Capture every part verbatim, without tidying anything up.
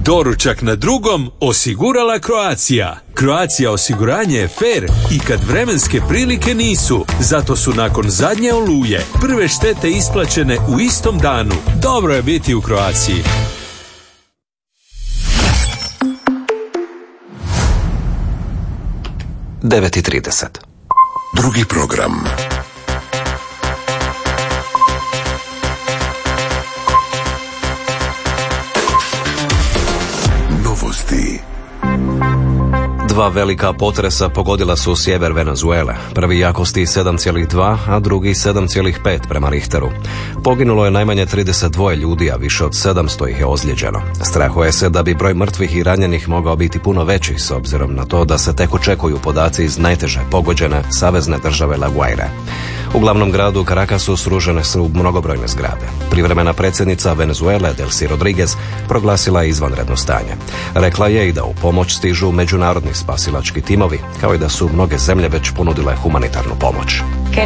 Doručak na drugom osigurala Croatia. Croatia osiguranje je fair i kad vremenske prilike nisu. Zato su nakon zadnje oluje prve štete isplaćene u istom danu. Dobro je biti u Croaciji. devet i trideset. Drugi program. Novosti. Dva velika potresa pogodila su sjever Venezuele. Prvi jakosti sedam zarez dva, a drugi sedam zarez pet prema Richteru. Poginulo je najmanje trideset dva ljudi, a više od sedamsto ih je ozlijeđeno. Strahuje se da bi broj mrtvih i ranjenih mogao biti puno veći, s obzirom na to da se tek očekuju podaci iz najteže pogođene savezne države La Guaire. U glavnom gradu Caracasu srušene su mnogobrojne zgrade. Privremena predsjednica Venezuele, Delcy Rodriguez, proglasila je izvanredno stanje. Rekla je i da u pomoć stižu međunarodni spasilački timovi, kao i da su mnoge zemlje već ponudile humanitarnu pomoć.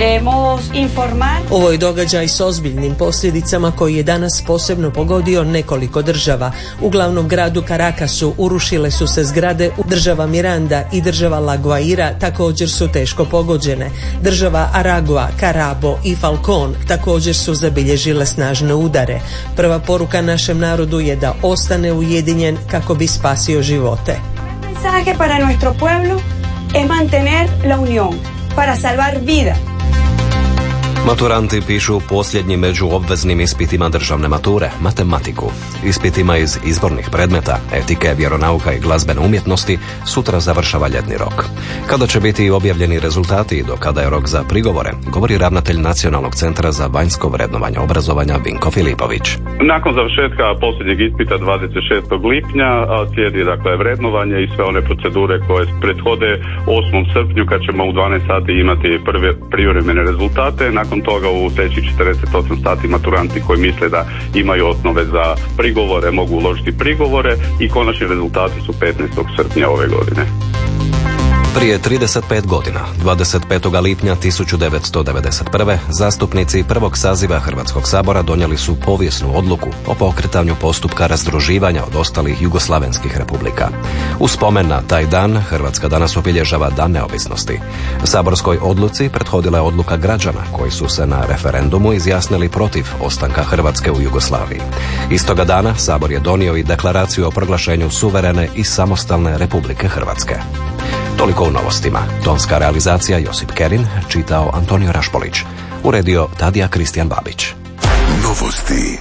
Ovo je događaj s ozbiljnim posljedicama koji je danas posebno pogodio nekoliko država. U glavnom gradu Caracasu urušile su se zgrade, u država Miranda i država La Guaira također su teško pogođene. Država Aragua, Carabo i Falcón također su zabilježile snažne udare. Prva poruka našem narodu je da ostane ujedinjen kako bi spasio živote. Mensaje para nuestro pueblo es mantener la unión para salvar vidas. Maturanti pišu posljednji među obveznim ispitima državne mature, matematiku. Ispitima iz izbornih predmeta, etike, vjeronauka i glazbene umjetnosti sutra završava ljetni rok. Kada će biti objavljeni rezultati i do kada je rok za prigovore, govori ravnatelj Nacionalnog centra za vanjsko vrednovanje obrazovanja Vinko Filipović. Nakon završetka posljednjeg ispita dvadeset šestog lipnja slijedi dakle vrednovanje i sve one procedure koje prethode osmom srpnju kad ćemo u dvanaest sati imati prve privremene rezultate. Nakon toga u sljedećih četrdeset osam sati maturanti koji misle da imaju osnove za prigovore mogu uložiti prigovore i konačni rezultati su petnaestog srpnja ove godine. Prije trideset pet godina, dvadeset petog lipnja tisuću devetsto devedeset prve. zastupnici prvog saziva Hrvatskog sabora donijeli su povijesnu odluku o pokretanju postupka razdruživanja od ostalih jugoslavenskih republika. U spomen na taj dan, Hrvatska danas obilježava Dan neovisnosti. Saborskoj odluci prethodila je odluka građana koji su se na referendumu izjasnili protiv ostanka Hrvatske u Jugoslaviji. Istoga dana Sabor je donio i deklaraciju o proglašenju suverene i samostalne Republike Hrvatske. Toliko u novostima. Tonska realizacija Josip Kerin, čitao Antonio Rašpolić. Uredio Tadija Kristijan Babić. Novosti.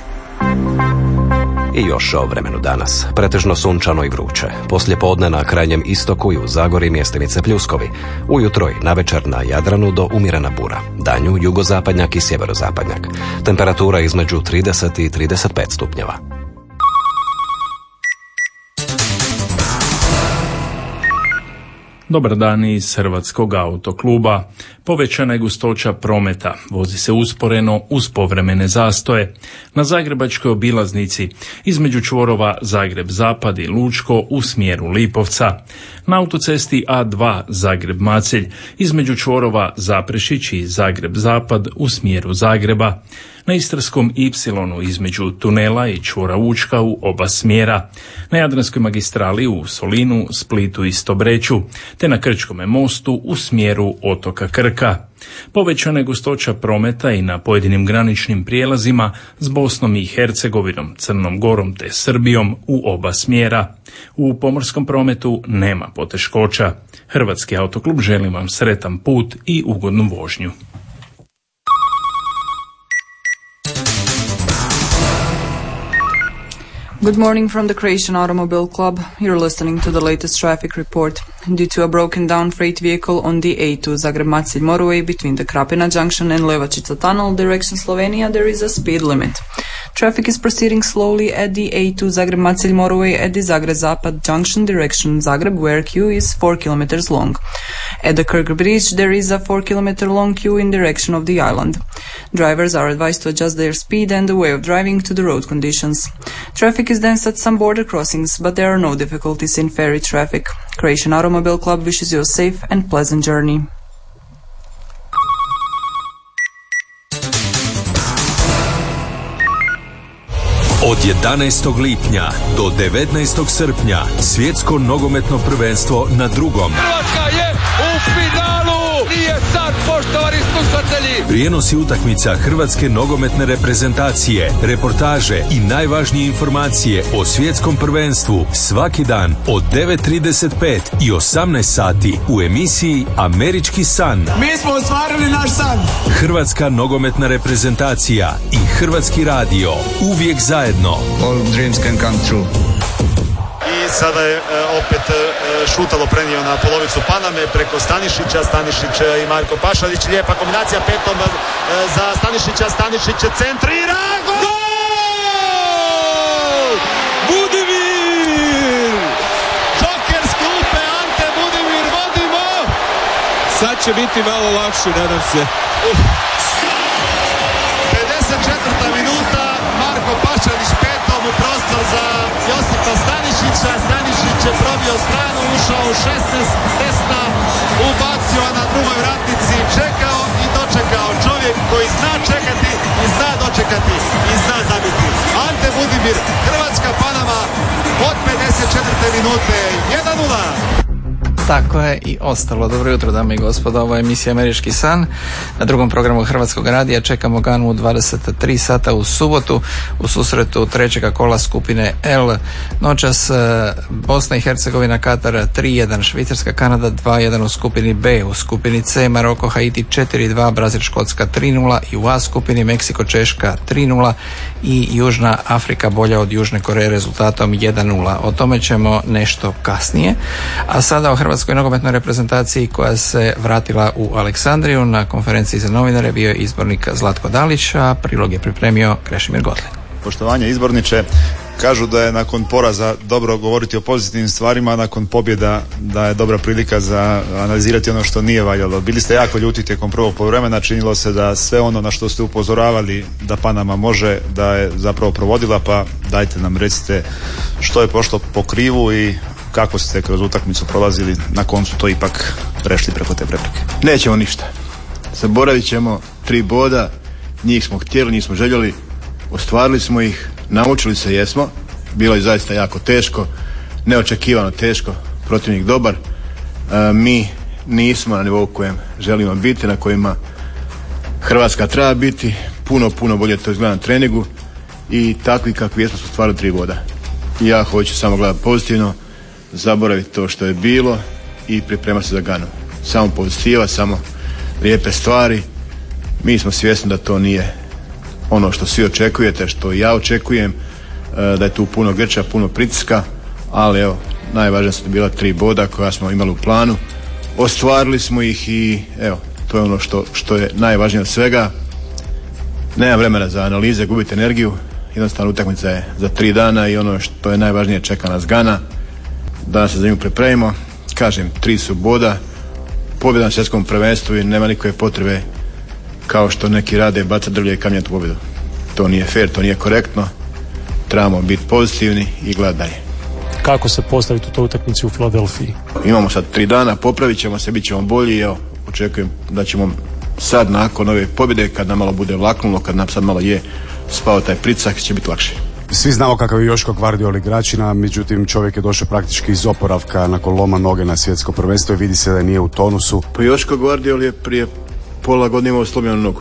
I još o vremenu danas. Pretežno sunčano i vruće. Poslije podne na krajnjem istoku i u Zagori mjestimice pljuskovi. Ujutro i navečer na Jadranu do umjerena bura. Danju jugozapadnjak i sjeverozapadnjak. Temperatura između trideset i trideset pet stupnjeva. Dobar dan iz Hrvatskog autokluba. Povećana je gustoća prometa. Vozi se usporeno uz povremene zastoje. Na zagrebačkoj obilaznici između čvorova Zagreb-Zapad i Lučko u smjeru Lipovca. Na autocesti A dva Zagreb-Macelj između čvorova Zaprešić i Zagreb-Zapad u smjeru Zagreba. Na Istarskom Y između tunela i čvora Učka u oba smjera, na Jadranskoj magistrali u Solinu, Splitu i Stobreću, te na Krčkome mostu u smjeru otoka Krka. Povećana je gustoća prometa i na pojedinim graničnim prijelazima s Bosnom i Hercegovinom, Crnom Gorom te Srbijom u oba smjera. U pomorskom prometu nema poteškoća. Hrvatski autoklub želi vam sretan put i ugodnu vožnju. Good morning from the Croatian Automobile Club. You're listening to the latest traffic report. Due to a broken down freight vehicle on the A two Zagreb-Macelj motorway between the Krapina junction and Levačica tunnel direction Slovenia, there is a speed limit. Traffic is proceeding slowly at the A two Zagreb-Macelj motorway at the Zagreb-Zapad junction direction Zagreb, where queue is four kilometers long. At the Krk bridge, there is a four kilometer long queue in direction of the island. Drivers are advised to adjust their speed and the way of driving to the road conditions. Traffic is dense at some border crossings, but there are no difficulties in ferry traffic. Croatian Automobile Club wishes you a safe and pleasant journey. Od jedanaestog lipnja do devetnaestog srpnja svjetsko nogometno prvenstvo na drugom. Hrvatska je u finalu! Nije sad, poštovani slušatelji! Prijenosi utakmica hrvatske nogometne reprezentacije, reportaže i najvažnije informacije o svjetskom prvenstvu svaki dan od devet trideset pet i osamnaest sati u emisiji Američki san. Mi smo ostvarili naš san! Hrvatska nogometna reprezentacija i Hrvatski radio uvijek zajedno. All dreams can come true. I sada je e, opet e, Šutalo prenio na polovicu Paname preko Stanišića, Stanišić i Marko Pašalić, lijepa kombinacija petom e, za Stanišića, Stanišić centrira, gol! Budimir! Joker s klupe, Ante Budimir, vodimo! Sad će biti malo lakše, nadam se. Uh. pedeset četvrta minuta, Marko Pašalić petom u prostor za Josipa Stanišića. Stanišić je probio stranu, ušao u šesnaest tesna, ubacio na drugoj vratnici, čekao i dočekao. Čovjek koji zna čekati i zna dočekati i zna zabiti. Ante Budimir, Hrvatska Panama od pedeset četvrte minute, jedan nula. Tako je i ostalo. Dobro jutro, dame i gospodo, ovo je emisija Američki san. Na drugom programu Hrvatskog radija čekamo Ganu u dvadeset tri sata u subotu u susretu trećega kola skupine L. Noćas Bosna i Hercegovina, Katar tri jedan, Švicarska, Kanada dva jedan u skupini B. U skupini C Maroko, Haiti četiri dva, Brazil, Škotska tri nula i u A skupini Meksiko, Češka tri nula i Južna Afrika bolja od Južne Koreje rezultatom jedan nula. O tome ćemo nešto kasnije. A sada o Hrvatskoj nogometnoj reprezentaciji koja se vratila u Aleksandriju. Na konferenciji za novinare bio je izbornik Zlatko Dalić, a prilog je pripremio Krešimir Godlin. Poštovanje izborniče, kažu da je nakon poraza dobro govoriti o pozitivnim stvarima, a nakon pobjeda da je dobra prilika za analizirati ono što nije valjalo. Bili ste jako ljuti tijekom prvog poluvremena, činilo se da sve ono na što ste upozoravali da Panama može, da je zapravo provodila, pa dajte nam recite što je pošlo po krivu i kako ste kroz utakmicu prolazili, na koncu to ipak prešli preko te prepreke. Nećemo ništa. Zaboravit ćemo tri boda, njih smo htjeli, nismo željeli, ostvarili smo ih, naučili se jesmo, bilo je zaista jako teško, neočekivano teško, protivnik dobar, e, mi nismo na nivou kojem želimo biti, na kojima Hrvatska treba biti, puno, puno bolje to izgleda na treningu i takvi kakvi jesmo su stvarili tri boda. Ja hoću samo gledati pozitivno, zaboraviti to što je bilo i pripremati se za Ganu. Samo pozitiva, samo lijepe stvari. Mi smo svjesni da to nije ono što svi očekujete, što ja očekujem, da je tu puno grča, puno pritiska, ali evo, najvažnije su bila tri boda koja smo imali u planu. Ostvarili smo ih i evo, to je ono što, što je najvažnije od svega. Nema vremena za analize, gubite energiju, jednostavno utakmica je za tri dana i ono što je najvažnije čeka nas Gana. Da se za nju pripremimo, kažem, tri su boda, pobjeda na svjetskom prvenstvu i nema nikakve potrebe kao što neki rade baca drvlje i kamijati pobjedu. To nije fair, to nije korektno, trebamo biti pozitivni i gledati dalje. Kako se postaviti u toj utakmici u Filadelfiji? Imamo sad tri dana, popravit ćemo se, bit ćemo bolji, evo, očekujem da ćemo sad nakon ove pobjede, kad nam malo bude vlaknulo, kad nam sad malo je spao taj pritisak, će biti lakše. Svi znamo kakav je Joško Gvardiol igračina, međutim čovjek je došao praktički iz oporavka nakon loma noge na svjetsko prvenstvo i vidi se da nije u tonusu. Pa Joško Gvardiol je prije pola godine imao slomljenu nogu.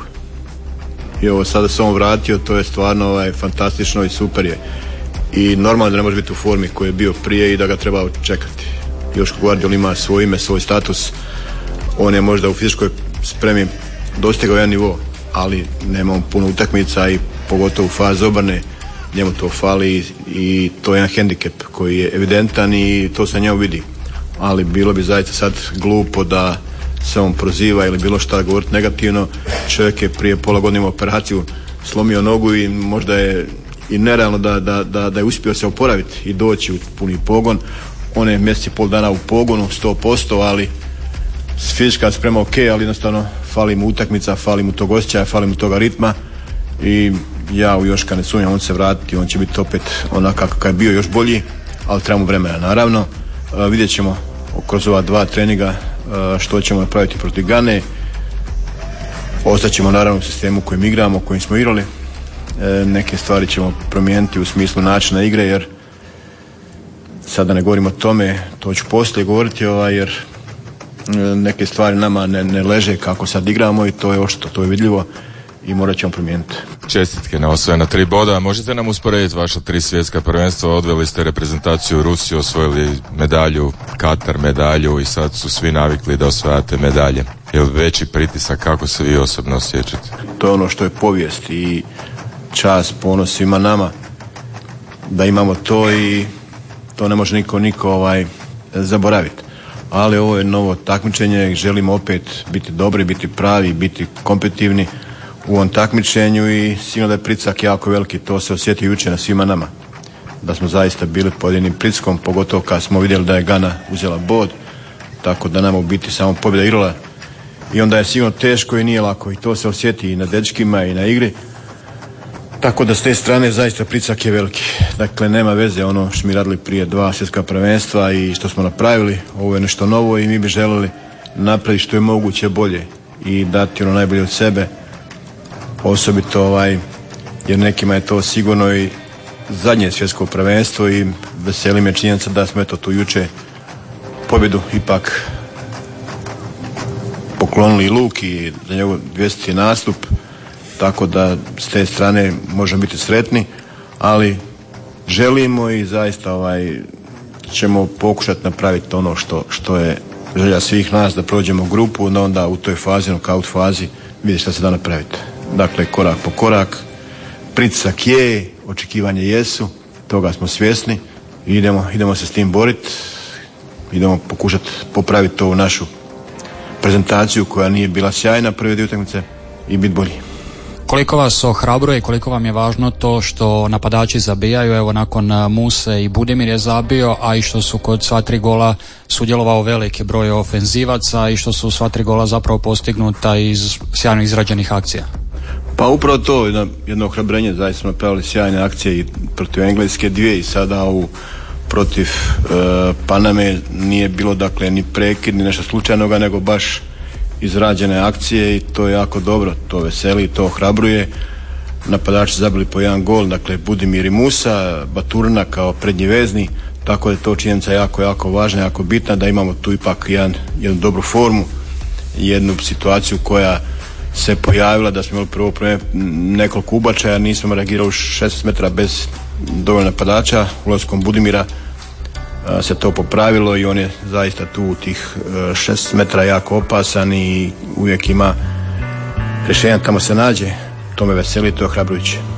I ovo sada se on vratio, to je stvarno ovaj, fantastično i super je. I normalno da ne može biti u formi koji je bio prije i da ga treba čekati. Joško Gvardiol ima svoj ime, svoj status. On je možda u fizičkoj spremi dostigao jedan nivo, ali nema on puno utakmica i pogotovo u fazi obrane. Njemu to fali i, i to je jedan hendikep koji je evidentan i to se njemu vidi. Ali bilo bi zaista sad glupo da se on proziva ili bilo šta govoriti negativno. Čovjek je prije pola godine imao operaciju, slomio nogu i možda je i nerealno da, da, da, da je uspio se oporaviti i doći u puni pogon. On je mjesec i pol dana u pogonu, sto posto, ali fizička sprema ok, ali jednostavno fali mu utakmica, fali mu tog osjećaja, fali mu toga ritma i ja u Joška ne sumnjam, on će se vratiti, on će biti opet onakav kakav je bio, još bolji, ali trebamo vremena naravno. Uh, vidjet ćemo kroz ova dva treninga uh, što ćemo napraviti protiv Gane. Ostaćemo naravno u sistemu kojim igramo, kojim smo igrali. e, neke stvari ćemo promijeniti u smislu načina igre, jer sada ne govorimo o tome, to ću poslije govoriti, ovaj, jer e, neke stvari nama ne, ne leže kako sad igramo i to je očito, to je vidljivo i morat ćemo promijeniti. Čestitke na osvojena tri boda. Možete nam usporediti vaša tri svjetska prvenstva? Odveli ste reprezentaciju u Rusiju, osvojili medalju, Katar medalju i sad su svi navikli da osvajate medalje. Je li veći pritisak, kako se vi osobno osjećate? To je ono što je povijest i čast, ponos svima nama da imamo to i to ne može niko, niko ovaj, zaboraviti. Ali ovo je novo takmičenje, želimo opet biti dobri, biti pravi, biti kompetitivni u ovom takmičenju i sigurno da je pritisak jako veliki, to se osjeti jučer na svima nama. Da smo zaista bili pod jednim pritiskom, pogotovo kad smo vidjeli da je Gana uzela bod, tako da nam u biti samo pobjeda igrala i onda je sigurno teško i nije lako i to se osjeti i na dečkima i na igri. Tako da s te strane zaista pritisak je veliki. Dakle, nema veze ono što mi radili prije dva svjetska prvenstva i što smo napravili. Ovo je nešto novo i mi bi željeli napraviti što je moguće bolje i dati ono najbolje od sebe. Osobito ovaj, jer nekima je to sigurno i zadnje svjetsko prvenstvo i veseli me činjenica da smo eto tu juče pobjedu ipak poklonili Luki i za njegov dvjeseti nastup, tako da s te strane možemo biti sretni, ali želimo i zaista ovaj, ćemo pokušati napraviti ono što, što je želja svih nas, da prođemo grupu, da onda u toj fazi, knockout fazi, vidjeti šta se da napraviti. Dakle, korak po korak, pritisak je, očekivanje jesu, toga smo svjesni i idemo, idemo se s tim boriti, idemo pokušati popraviti ovu našu prezentaciju koja nije bila sjajna prve dvije utakmice i biti bolji. Koliko vas ohrabruje i koliko vam je važno to što napadači zabijaju, evo nakon Muse i Budimir je zabio, a i što su kod sva tri gola sudjelovao veliki broj ofenzivaca i što su sva tri gola zapravo postignuta iz sjajno izrađenih akcija? Pa upravo to, jedno, jedno ohrabrenje, zaista smo napravili sjajne akcije i protiv Engleske dvije i sada ovu protiv e, Paname nije bilo dakle ni prekid ni nešto slučajnoga, nego baš izrađene akcije i to je jako dobro, to veseli, to ohrabruje. Napadači zabili po jedan gol, dakle Budimir i Musa, Baturina kao prednji vezni, tako da je to činjenica jako, jako važna, jako bitna da imamo tu ipak jedan, jednu dobru formu, jednu situaciju koja se pojavila da smo imali prvo prve nekoliko ubačaja, nismo reagirali u šesnaest metara bez dovoljno napadača, ulaskom Budimira a, se to popravilo i on je zaista tu u tih šesnaest metara jako opasan i uvijek ima rješenja, tamo se nađe, to me veseli, to je ohrabrujuće.